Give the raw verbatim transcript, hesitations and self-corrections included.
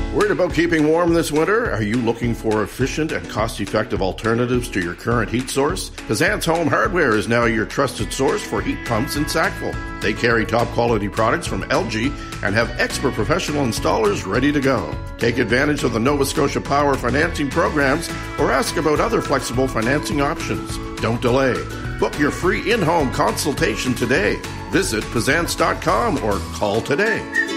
Worried about keeping warm this winter? Are you looking for efficient and cost-effective alternatives to your current heat source? Pazant's Home Hardware is now your trusted source for heat pumps in Sackville. They carry top-quality products from L G and have expert professional installers ready to go. Take advantage of the Nova Scotia Power financing programs or ask about other flexible financing options. Don't delay. Book your free in-home consultation today. Visit Pazants dot com or call today.